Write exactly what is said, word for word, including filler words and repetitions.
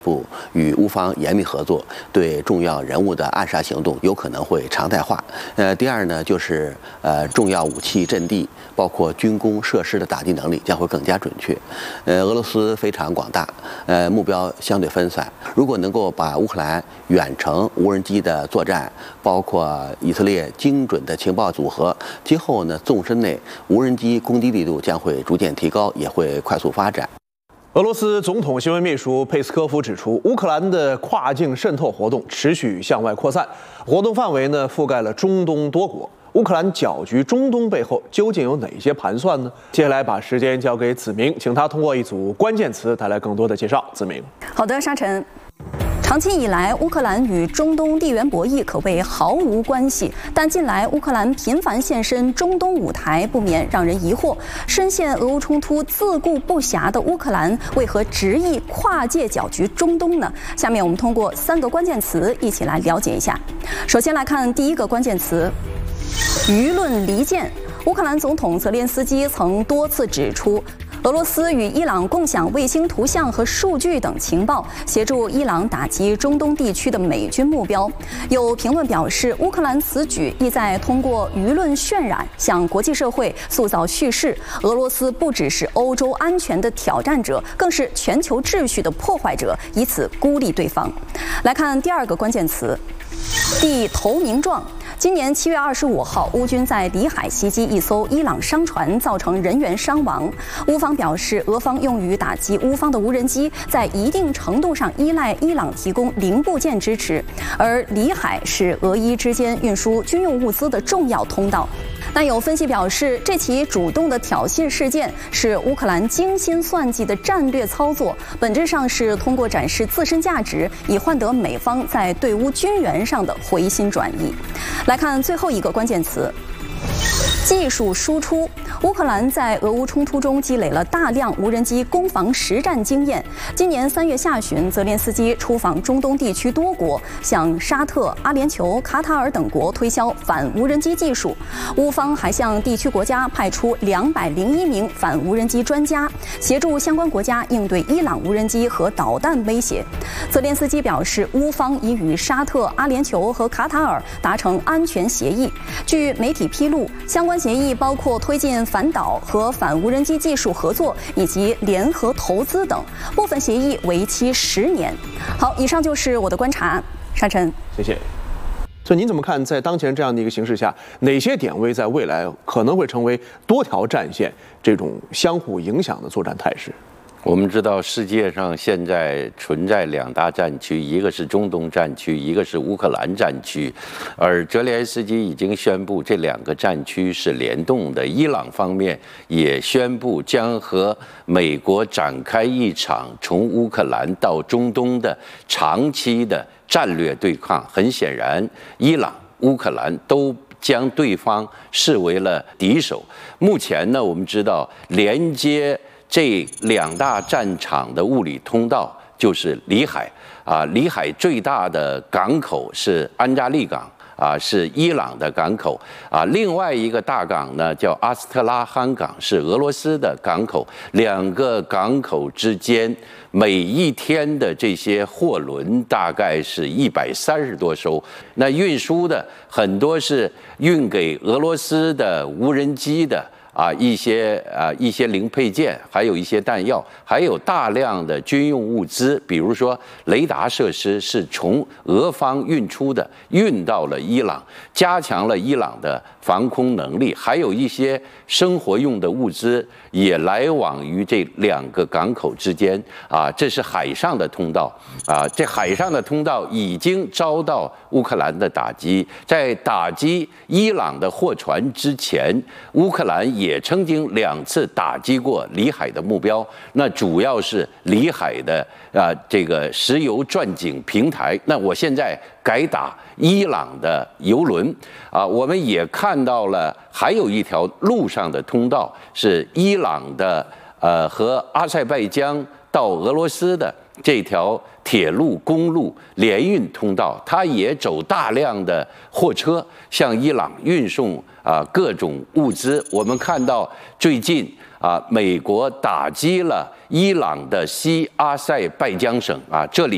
部与乌方严密合作，对重要人物的暗杀行动有可能会常态化。呃，第二呢，就是呃重要武器阵地，包括军工设施的打击能力将会更加准确。呃，俄罗斯非常广大，呃，目标相对分散。如果能够把乌克兰远程无人机的作战，包括以色列精准的情报组合，今后呢，纵深内无人机攻击力度将会逐渐提高，也会快速发展。 俄罗斯总统新闻秘书佩斯科夫指出，乌克兰的跨境渗透活动持续向外扩散，活动范围呢覆盖了中东多国。乌克兰搅局中东背后究竟有哪些盘算呢？接下来把时间交给子明，请他通过一组关键词带来更多的介绍。子明， 好的，沙尘。 长期以来，乌克兰与中东地缘博弈可谓毫无关系。但近来乌克兰频繁现身中东舞台，不免让人疑惑：深陷俄乌冲突、自顾不暇的乌克兰，为何执意跨界搅局中东呢？下面我们通过三个关键词一起来了解一下。首先来看第一个关键词：舆论离间。乌克兰总统泽连斯基曾多次指出。 俄罗斯与伊朗共享卫星图像和数据等情报，协助伊朗打击中东地区的美军目标。有评论表示，乌克兰此举意在通过舆论渲染，向国际社会塑造叙事：俄罗斯不只是欧洲安全的挑战者，更是全球秩序的破坏者，以此孤立对方。来看第二个关键词：地投名状。 今年七月二十五号，乌军在里海袭击一艘伊朗商船，造成人员伤亡。乌方表示，俄方用于打击乌方的无人机，在一定程度上依赖伊朗提供零部件支持，而里海是俄伊之间运输军用物资的重要通道。 那有分析表示，这起主动的挑衅事件是乌克兰精心算计的战略操作，本质上是通过展示自身价值，以换得美方在对乌军援上的回心转意。来看最后一个关键词。 技术输出，乌克兰在俄乌冲突中积累了大量无人机攻防实战经验。今年三月下旬，泽连斯基出访中东地区多国，向沙特、阿联酋、卡塔尔等国推销反无人机技术。乌方还向地区国家派出两百零一名反无人机专家，协助相关国家应对伊朗无人机和导弹威胁。泽连斯基表示，乌方已与沙特、阿联酋和卡塔尔达成安全协议。据媒体披露，相关 协议包括推进反导和反无人机技术合作，以及联合投资等。部分协议为期十年。好，以上就是我的观察。沙尘， 谢谢。所以您怎么看，在当前这样的一个形势下，哪些点位在未来可能会成为多条战线这种相互影响的作战态势？ 我们知道，世界上现在存在两大战区，一个是中东战区，一个是乌克兰战区。而泽连斯基已经宣布这两个战区是联动的。伊朗方面也宣布将和美国展开一场从乌克兰到中东的长期的战略对抗。很显然，伊朗、乌克兰都 将对方视为了敌手。目前呢，我们知道连接 这两大战场的物理通道就是里海啊，里海最大的港口是安扎利港啊，是伊朗的港口啊。另外一个大港呢叫阿斯特拉罕港，是俄罗斯的港口。两个港口之间每一天的这些货轮大概是一百三十多艘，那运输的很多是运给俄罗斯的无人机的 啊，一些啊一些零配件，还有一些弹药，还有大量的军用物资，比如说雷达设施是从俄方运出的，运到了伊朗，加强了伊朗的防空能力，还有一些生活用的物资也来往于这两个港口之间啊，这是海上的通道啊，这海上的通道已经遭到乌克兰的打击，在打击伊朗的货船之前，乌克兰 也曾经两次打击过里海的目标，那主要是里海的啊这个石油钻井平台。那我现在改打伊朗的油轮啊，我们也看到了，还有一条陆上的通道是伊朗的呃和阿塞拜疆到俄罗斯的这条铁路、公路联运通道，它也走大量的货车向伊朗运送 啊，各种物资，我们看到最近啊，美国打击了伊朗的西阿塞拜疆省啊，这里。